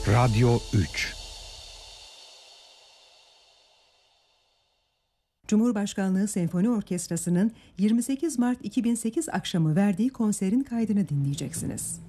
Radyo 3. Cumhurbaşkanlığı Senfoni Orkestrası'nın 28 Mart 2008 akşamı verdiği konserin kaydını dinleyeceksiniz.